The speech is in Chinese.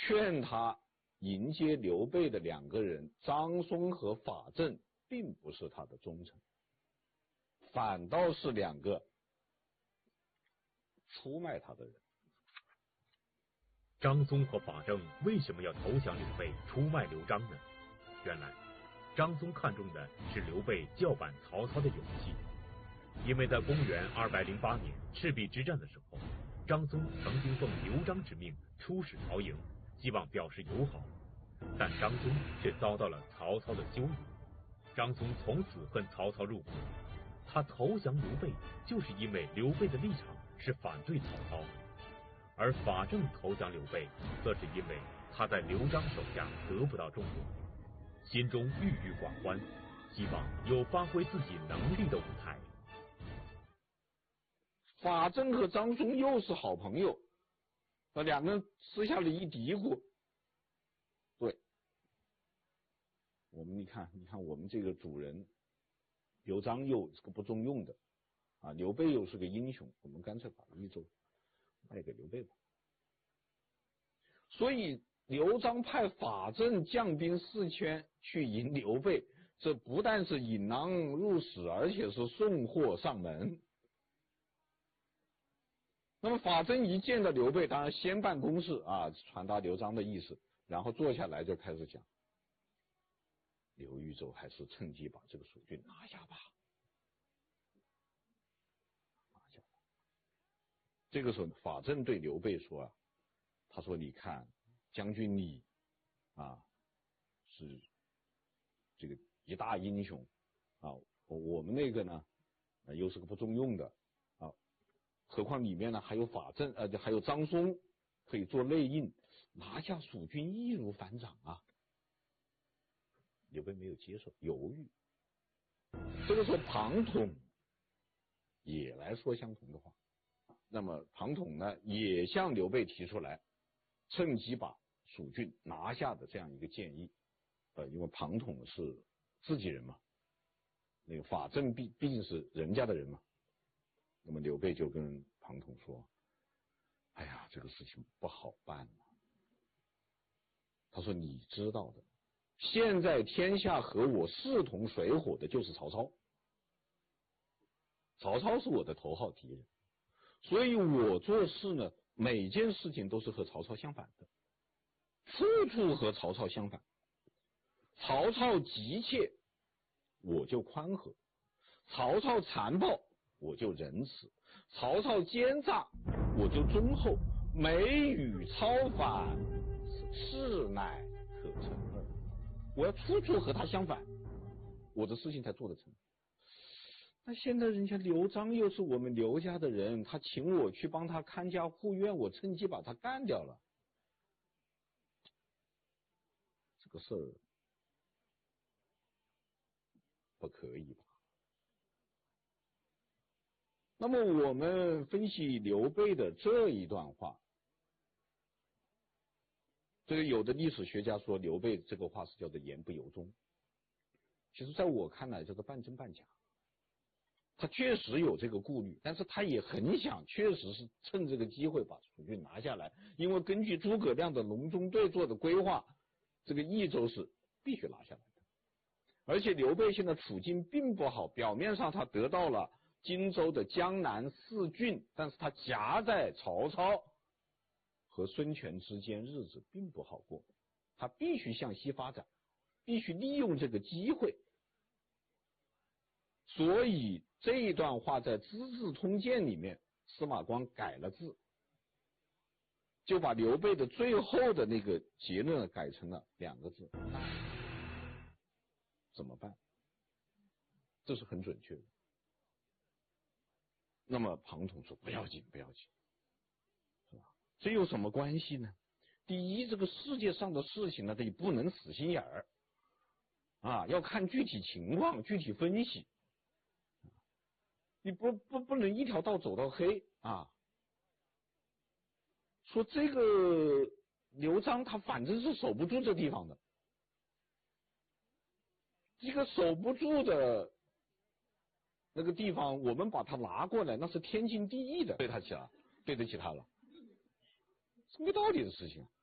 劝他迎接刘备的两个人张松和法正，并不是他的忠臣，反倒是两个出卖他的人。 张松和法正为什么要投降刘备，出卖刘璋呢？原来张松看重的是刘备叫板曹操的勇气，因为在公元208年赤壁之战的时候，张松曾经奉刘璋之命出使曹营，希望表示友好，但张松却遭到了曹操的羞辱。张松从此恨曹操入骨，他投降刘备就是因为刘备的立场是反对曹操，而法正投降刘备则是因为他在刘璋手下得不到重用，心中郁郁寡欢，希望有发挥自己能力的舞台。 法正和张松又是好朋友，两个人私下里一嘀咕，对，你看我们这个主人刘璋又是个不中用的啊，刘备又是个英雄，我们干脆把益州卖给刘备吧。所以刘璋派法正将兵4000去迎刘备，这不但是引狼入室，而且是送货上门。那么法正一见到刘备，当然先办公事啊，传达刘璋的意思，然后坐下来就开始讲，刘豫州还是趁机把这个蜀郡拿下吧。这个时候法正对刘备说啊，他说你看将军你啊是这个一大英雄啊，我们那个呢又是个不中用的啊，何况里面呢还有法正还有张松可以做内应，拿下蜀郡易如反掌啊。刘备没有接受，犹豫。这个时候庞统也来说相同的话，那么庞统呢也向刘备提出来趁机把蜀郡拿下的这样一个建议，因为庞统是自己人嘛，那个法正毕竟是人家的人嘛，那么刘备就跟庞统说，哎呀，这个事情不好办啊。他说你知道的，现在天下和我势同水火的就是曹操，曹操是我的头号敌人，所以我做事呢，每件事情都是和曹操相反的，处处和曹操相反。曹操急切，我就宽和；曹操残暴，我就仁慈；曹操奸诈，我就忠厚。美与操反，是乃可成耳。我要处处和他相反，我的事情才做得成。那现在人家刘璋又是我们刘家的人，他请我去帮他看家护院，我趁机把他干掉了，这个事儿不可以吧？那么我们分析刘备的这一段话，这个有的历史学家说刘备这个话是叫做言不由衷，其实在我看来叫做半真半假。他确实有这个顾虑，但是他也很想确实是趁这个机会把蜀郡拿下来，因为根据诸葛亮的隆中对做的规划，这个益州是必须拿下来的。而且刘备现在处境并不好，表面上他得到了荆州的江南4郡，但是他夹在曹操和孙权之间，日子并不好过，他必须向西发展，必须利用这个机会。所以这一段话在《资治通鉴》里面，司马光改了字，就把刘备的最后的那个结论改成了2个字：怎么办？这是很准确的。那么庞统说不要紧不要紧，是吧？这有什么关系呢？第一，这个世界上的事情呢，你不能死心眼儿啊，要看具体情况具体分析，你不能一条道走到黑啊。说这个刘璋他反正是守不住这地方的，这个守不住的那个地方，我们把它拿过来，那是天经地义的，对得起他了，是没道理的事情啊。